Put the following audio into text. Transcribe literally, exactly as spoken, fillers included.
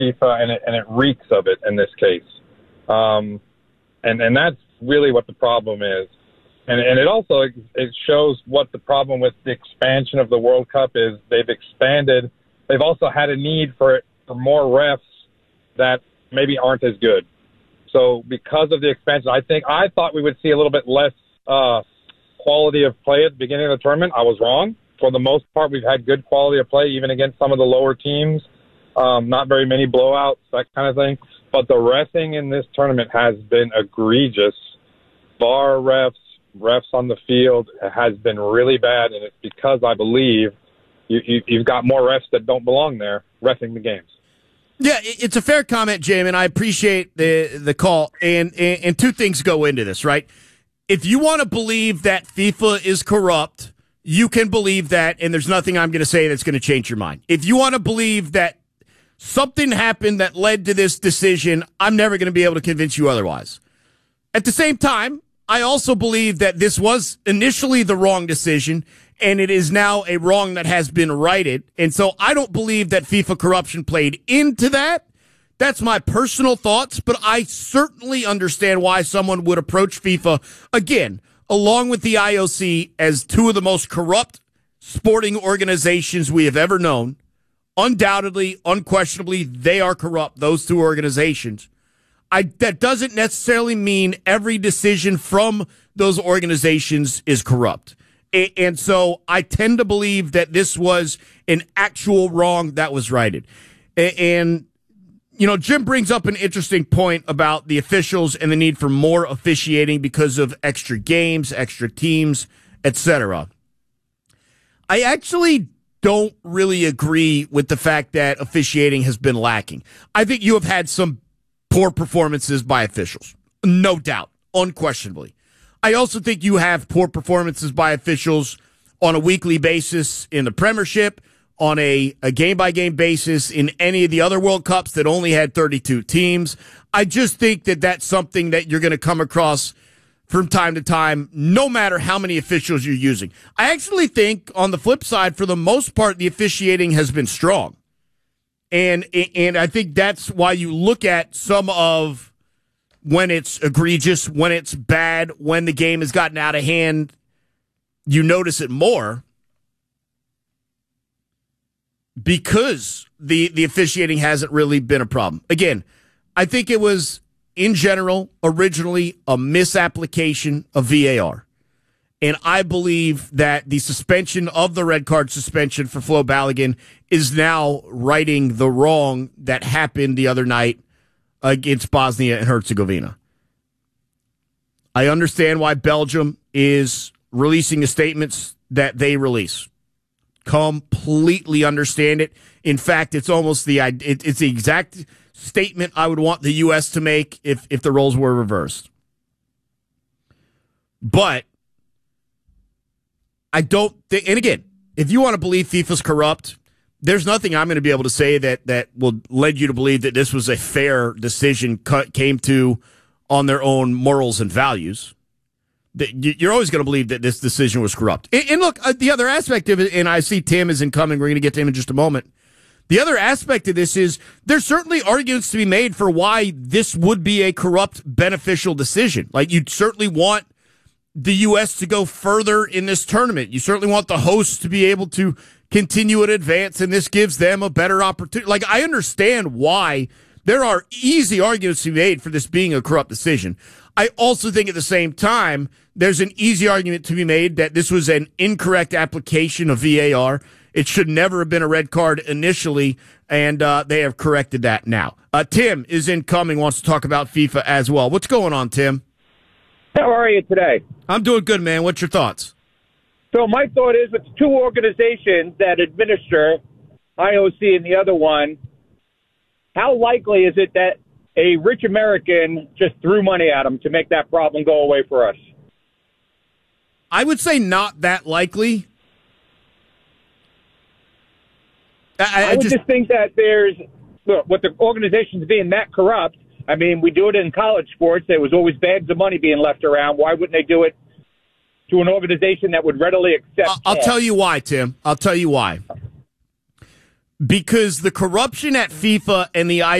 FIFA, and it, and it reeks of it in this case. Um, and, and that's really what the problem is. And, and it also it shows what the problem with the expansion of the World Cup is. They've expanded. They've also had a need for, for more refs that maybe aren't as good. So because of the expansion, I think I thought we would see a little bit less uh, quality of play at the beginning of the tournament. I was wrong. For the most part, we've had good quality of play, even against some of the lower teams. Um, not very many blowouts, that kind of thing. But the reffing in this tournament has been egregious. VAR refs, refs on the field has been really bad, and it's because I believe you, you, you've got more refs that don't belong there reffing the games. Yeah, it's a fair comment, Jim, and I appreciate the the call. And, and and two things go into this, right? If you want to believe that FIFA is corrupt, you can believe that, and there's nothing I'm going to say that's going to change your mind. If you want to believe that something happened that led to this decision, I'm never going to be able to convince you otherwise. At the same time, I also believe that this was initially the wrong decision, and it is now a wrong that has been righted. And so I don't believe that FIFA corruption played into that. That's my personal thoughts, but I certainly understand why someone would approach FIFA, again, along with the I O C, as two of the most corrupt sporting organizations we have ever known. Undoubtedly, unquestionably, they are corrupt, those two organizations. I, that doesn't necessarily mean every decision from those organizations is corrupt. A, and so I tend to believe that this was an actual wrong that was righted. A, and, you know, Jim brings up an interesting point about the officials and the need for more officiating because of extra games, extra teams, et cetera. I actually don't really agree with the fact that officiating has been lacking. I think you have had some poor performances by officials, no doubt, unquestionably. I also think you have poor performances by officials on a weekly basis in the Premiership, on a, a game-by-game basis in any of the other World Cups that only had thirty-two teams. I just think that that's something that you're going to come across from time to time, no matter how many officials you're using. I actually think, on the flip side, for the most part, the officiating has been strong. And and I think that's why you look at some of when it's egregious, when it's bad, when the game has gotten out of hand, you notice it more because the, the officiating hasn't really been a problem. Again, I think it was, in general, originally a misapplication of V A R. And I believe that the suspension of the red card suspension for Flo Balogun is now righting the wrong that happened the other night against Bosnia and Herzegovina. I understand why Belgium is releasing the statements that they release. Completely understand it. In fact, it's almost the it, it's the exact statement I would want the U S to make if, if the roles were reversed. But I don't think, and again, if you want to believe FIFA's corrupt, there's nothing I'm going to be able to say that, that will lead you to believe that this was a fair decision cut, came to on their own morals and values. You're always going to believe that this decision was corrupt. And, and look, uh, the other aspect of it, and I see Tim is incoming, we're going to get to him in just a moment. The other aspect of this is there's certainly arguments to be made for why this would be a corrupt, beneficial decision. Like, you'd certainly want the U S to go further in this tournament. You certainly want the hosts to be able to continue to advance, and this gives them a better opportunity. Like, I understand why there are easy arguments to be made for this being a corrupt decision. I also think at the same time, there's an easy argument to be made that this was an incorrect application of V A R. It should never have been a red card initially, and uh, they have corrected that now. Uh, Tim is incoming, wants to talk about FIFA as well. What's going on, Tim? How are you today? I'm doing good, man. What's your thoughts? So my thought is, it's two organizations that administer, I O C and the other one. How likely is it that a rich American just threw money at them to make that problem go away for us? I would say not that likely. I, I, I would just, just think that there's, look, with the organizations being that corrupt, I mean, we do it in college sports. There was always bags of money being left around. Why wouldn't they do it to an organization that would readily accept? I'll, I'll tell you why, Tim. I'll tell you why. because the corruption at FIFA and the I